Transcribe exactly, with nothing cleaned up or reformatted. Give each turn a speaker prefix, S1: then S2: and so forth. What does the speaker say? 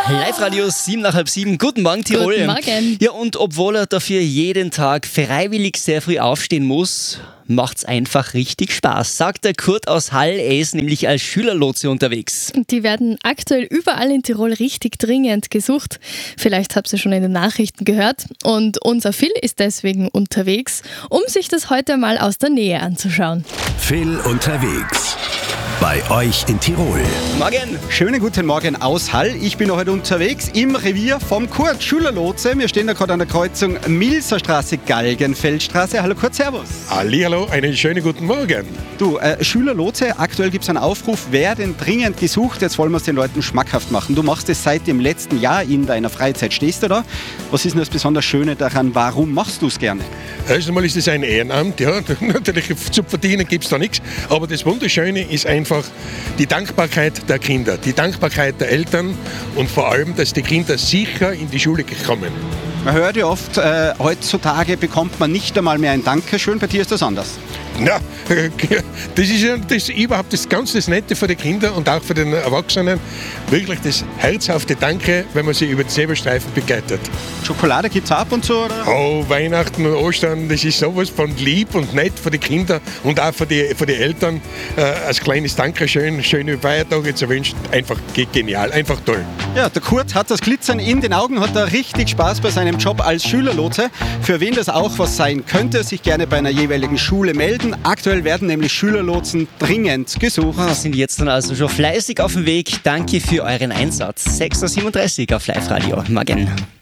S1: Live-Radio sieben nach halb sieben. Guten Morgen, Tirol.
S2: Guten Morgen.
S1: Ja, und obwohl er dafür jeden Tag freiwillig sehr früh aufstehen muss, macht's einfach richtig Spaß, sagt der Kurt aus Hall. Er ist nämlich als Schülerlotse unterwegs.
S2: Die werden aktuell überall in Tirol richtig dringend gesucht. Vielleicht habt ihr schon in den Nachrichten gehört. Und unser Phil ist deswegen unterwegs, um sich das heute mal aus der Nähe anzuschauen.
S3: Phil unterwegs. Bei euch in Tirol.
S1: Morgen.
S4: Schönen guten Morgen aus Hall. Ich bin heute unterwegs im Revier vom Kurt, Schülerlotse. Wir stehen da gerade an der Kreuzung Milserstraße, Galgenfeldstraße. Hallo Kurt, servus.
S5: Hallihallo, einen schönen guten Morgen.
S4: Du, äh, Schülerlotse, aktuell gibt es einen Aufruf, wer denn dringend gesucht? Jetzt wollen wir es den Leuten schmackhaft machen. Du machst es seit dem letzten Jahr in deiner Freizeit. Stehst du da? Was ist denn das besonders Schöne daran? Warum machst du es gerne?
S5: Erst einmal ist es ein Ehrenamt, ja. Natürlich zu verdienen gibt es da nichts. Aber das Wunderschöne ist einfach die Dankbarkeit der Kinder, die Dankbarkeit der Eltern und vor allem, dass die Kinder sicher in die Schule kommen.
S4: Man hört ja oft, äh, heutzutage bekommt man nicht einmal mehr ein Dankeschön. Bei dir ist das anders.
S5: Ja, das ist ja das, überhaupt das ganz das Nette für die Kinder und auch für den Erwachsenen. Wirklich das herzhafte Danke, wenn man sie über den Zebrastreifen begleitet.
S4: Schokolade gibt es ab und zu, oder?
S5: Oh, Weihnachten und Ostern, das ist sowas von lieb und nett für die Kinder und auch für die, für die Eltern. Äh, als kleines Dankeschön, schöne Feiertage zu wünschen. Einfach genial, einfach toll.
S4: Ja, der Kurt hat das Glitzern in den Augen, hat da richtig Spaß bei seinem Job als Schülerlotse. Für wen das auch was sein könnte, sich gerne bei einer jeweiligen Schule melden. Aktuell werden nämlich Schülerlotsen dringend gesucht.
S1: Wir sind jetzt dann also schon fleißig auf dem Weg. Danke für euren Einsatz. sechs Uhr siebenunddreißig auf Live-Radio. Morgen.